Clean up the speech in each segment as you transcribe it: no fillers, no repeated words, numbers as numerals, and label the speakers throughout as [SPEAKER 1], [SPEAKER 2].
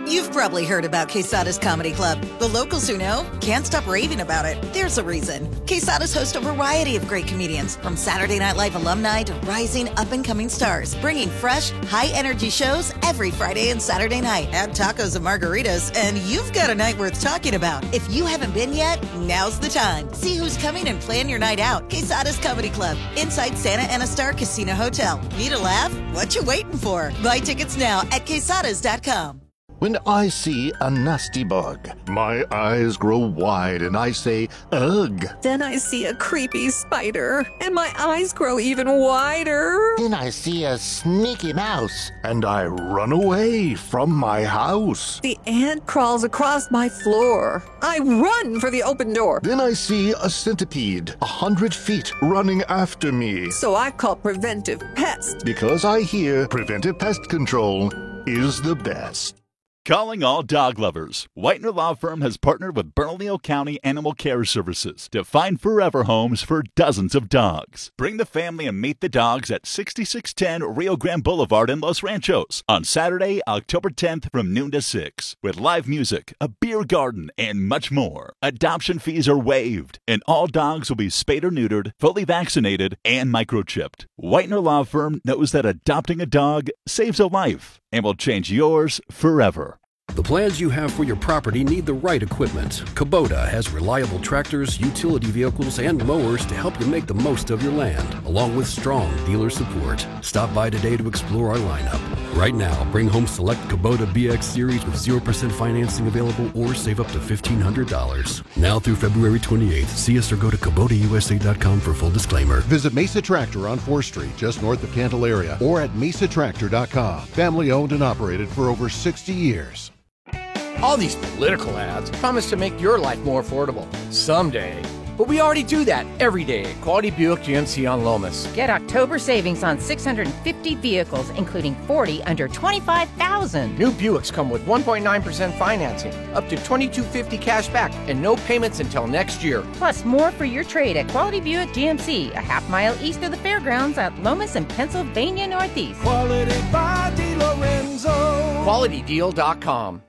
[SPEAKER 1] You've probably heard about Quesada's Comedy Club. The locals who know can't stop raving about it. There's a reason. Quesada's host a variety of great comedians, from Saturday Night Live alumni to rising up-and-coming stars, bringing fresh, high-energy shows every Friday and Saturday night. Add tacos and margaritas, and you've got a night worth talking about. If you haven't been yet, now's the time. See who's coming and plan your night out. Quesada's Comedy Club, inside Santa Ana Star Casino Hotel. Need a laugh? What you waiting for? Buy tickets now at quesadas.com.
[SPEAKER 2] When I see a nasty bug, my eyes grow wide and I say, ugh.
[SPEAKER 3] Then I see a creepy spider, and my eyes grow even wider.
[SPEAKER 4] Then I see a sneaky mouse,
[SPEAKER 2] and I run away from my house.
[SPEAKER 3] The ant crawls across my floor. I run for the open door.
[SPEAKER 2] Then I see a centipede 100 feet running after me.
[SPEAKER 3] So I call Preventive Pest.
[SPEAKER 2] Because I hear Preventive Pest Control is the best.
[SPEAKER 5] Calling all dog lovers. Whitener Law Firm has partnered with Bernalillo County Animal Care Services to find forever homes for dozens of dogs. Bring the family and meet the dogs at 6610 Rio Grande Boulevard in Los Ranchos on Saturday, October 10th from noon to 6, with live music, a beer garden, and much more. Adoption fees are waived, and all dogs will be spayed or neutered, fully vaccinated, and microchipped. Whitener Law Firm knows that adopting a dog saves a life and will change yours forever.
[SPEAKER 6] The plans you have for your property need the right equipment. Kubota has reliable tractors, utility vehicles, and mowers to help you make the most of your land, along with strong dealer support. Stop by today to explore our lineup. Right now, bring home select Kubota BX Series with 0% financing available or save up to $1,500. Now through February 28th. See us or go to KubotaUSA.com for full disclaimer.
[SPEAKER 7] Visit Mesa Tractor on 4th Street, just north of Candelaria, or at mesatractor.com. Family owned and operated for over 60 years.
[SPEAKER 8] All these political ads promise to make your life more affordable someday. But we already do that every day at Quality Buick GMC on Lomas.
[SPEAKER 9] Get October savings on 650 vehicles, including 40 under $25,000.
[SPEAKER 8] New Buicks come with 1.9% financing, up to $2,250 cash back, and no payments until next year.
[SPEAKER 9] Plus more for your trade at Quality Buick GMC, a half mile east of the fairgrounds at Lomas and Pennsylvania Northeast.
[SPEAKER 10] Quality by DeLorenzo.
[SPEAKER 8] QualityDeal.com.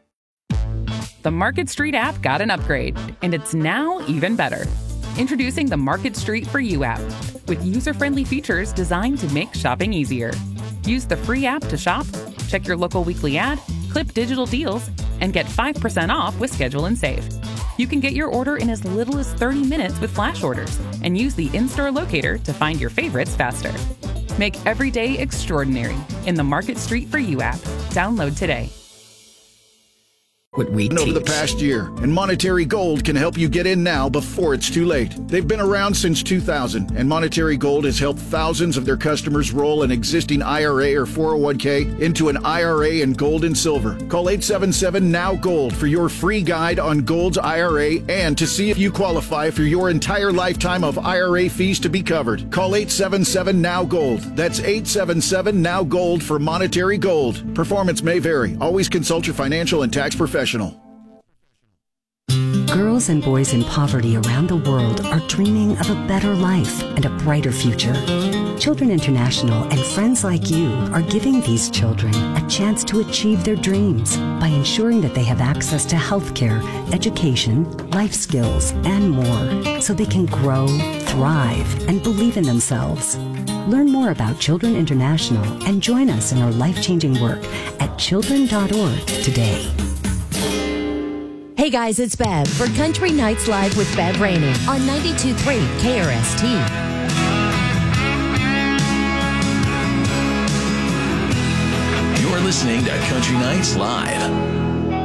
[SPEAKER 11] The Market Street app got an upgrade, and it's now even better. Introducing the Market Street For You app, with user-friendly features designed to make shopping easier. Use the free app to shop, check your local weekly ad, clip digital deals, and get 5% off with Schedule and Save. You can get your order in as little as 30 minutes with flash orders, and use the in-store locator to find your favorites faster. Make every day extraordinary in the Market Street For You app. Download today.
[SPEAKER 12] Over the past year, and Monetary Gold can help you get in now before it's too late. They've been around since 2000, and Monetary Gold has helped thousands of their customers roll an existing IRA or 401k into an IRA in gold and silver. Call 877-NOW-GOLD for your free guide on Gold's IRA and to see if you qualify for your entire lifetime of IRA fees to be covered. Call 877-NOW-GOLD. That's 877-NOW-GOLD for Monetary Gold. Performance may vary. Always consult your financial and tax professional.
[SPEAKER 13] Girls and boys in poverty around the world are dreaming of a better life and a brighter future. Children International and friends like you are giving these children a chance to achieve their dreams by ensuring that they have access to health care, education, life skills, and more, so they can grow, thrive, and believe in themselves. Learn more about Children International and join us in our life-changing work at children.org today.
[SPEAKER 14] Hey guys, it's Bev for Country Nights Live with Bev Rainey on 92.3 KRST.
[SPEAKER 15] You're listening to Country Nights Live.